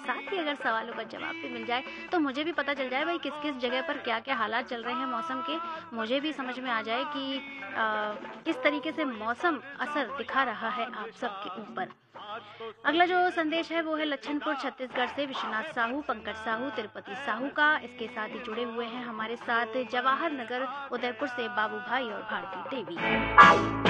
साथ ही अगर सवालों का जवाब भी मिल जाए तो मुझे भी पता चल जाए भाई किस किस जगह पर क्या क्या हालात चल रहे हैं मौसम के, मुझे भी समझ में आ जाए कि किस तरीके से मौसम असर दिखा रहा है आप सबके ऊपर। अगला जो संदेश है वो है लच्छनपुर छत्तीसगढ़ से विश्वनाथ साहू, पंकज साहू, तिरुपति साहू का। इसके साथ ही जुड़े हुए हैं हमारे साथ जवाहर नगर उदयपुर से बाबू भाई और भारती देवी।